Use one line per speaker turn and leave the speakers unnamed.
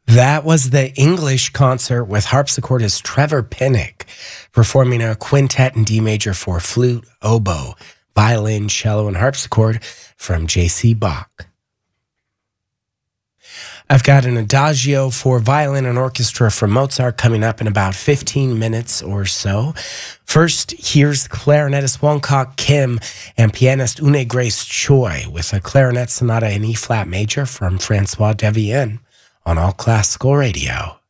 That was the English concert with harpsichordist Trevor Pinnock performing a quintet in D major for flute, oboe, violin, cello, and harpsichord from J.C. Bach. I've got an adagio for violin and orchestra from Mozart coming up in about 15 minutes or so. First, here's clarinetist Wong-Kok Kim and pianist Une Grace Choi with a clarinet sonata in E-flat major from Francois Devienne on All Classical Radio.